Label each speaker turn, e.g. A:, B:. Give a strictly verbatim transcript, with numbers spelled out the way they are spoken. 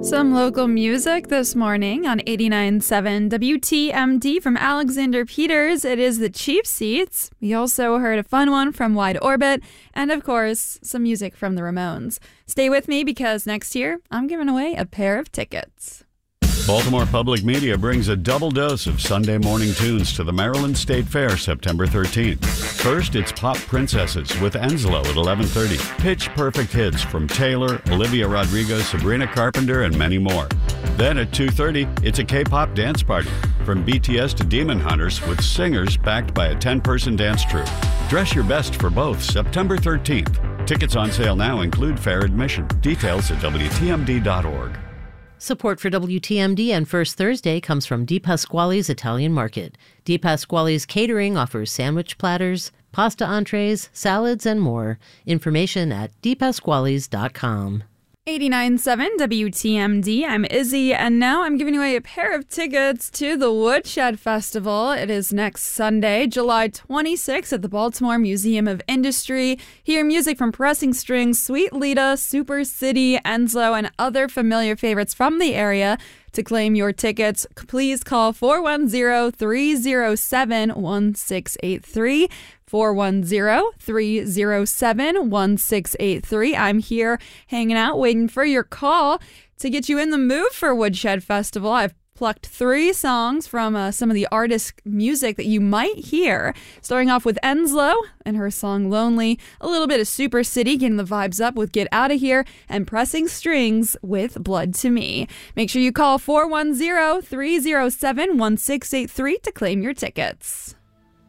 A: Some local music this morning on eighty-nine point seven W T M D from Alexander Peters. It is the Cheap Seats. We also heard a fun one from Wide Orbit, and of course, some music from the Ramones. Stay with me because next year, I'm giving away a pair of tickets.
B: Baltimore Public Media brings a double dose of Sunday morning tunes to the Maryland State Fair September thirteenth. First, it's Pop Princesses with Enslow at eleven thirty. Pitch Perfect hits from Taylor, Olivia Rodrigo, Sabrina Carpenter, and many more. Then at two thirty, it's a K-pop dance party. From B T S to Demon Hunters with singers backed by a ten-person dance troupe. Dress your best for both September thirteenth. Tickets on sale now include fair admission. Details at W T M D dot org.
C: Support for W T M D and First Thursday comes from Di Pasquale's Italian Market. Di Pasquale's Catering offers sandwich platters, pasta entrees, salads, and more. Information at di pasquales dot com.
A: eighty-nine point seven W T M D. I'm Izzy, and now I'm giving away a pair of tickets to the Woodshed Festival. It is next Sunday, July twenty-sixth at the Baltimore Museum of Industry. Hear music from Pressing Strings, Sweet Lita, Super City, Enslow, and other familiar favorites from the area. To claim your tickets, please call four one zero, three zero seven, one six eight three. four one zero, three zero seven, one six eight three. I'm here hanging out, waiting for your call to get you in the mood for Woodshed Festival. I've plucked three songs from uh, some of the artists' music that you might hear. Starting off with Enslow and her song Lonely, a little bit of Super City, getting the vibes up with Get Outta Here, and Pressing Strings with Blood to Me. Make sure you call four one zero, three zero seven, one six eight three to claim your tickets.